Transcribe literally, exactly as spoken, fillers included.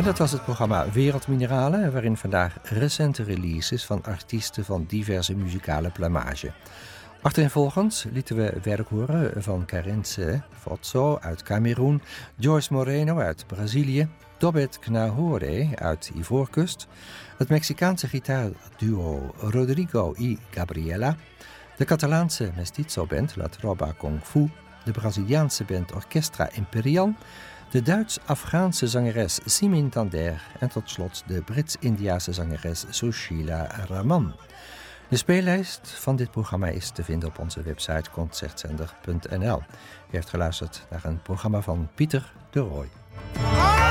En dat was het programma Wereldmineralen, waarin vandaag recente releases van artiesten van diverse muzikale plumage. Achtereenvolgens lieten we werk horen van Karense Fotso uit Cameroen, Joyce Moreno uit Brazilië, Tobet Knahore uit Ivoorkust, het Mexicaanse gitaarduo Rodrigo y Gabriela, de Catalaanse mestizo-band La Tropa Kung Fu, de Braziliaanse band Orchestra Imperial, de Duits-Afghaanse zangeres Simin Tander en tot slot de Brits-Indiase zangeres Sushila Raman. De speellijst van dit programma is te vinden op onze website concertzender punt n l. U heeft geluisterd naar een programma van Pieter de Rooij.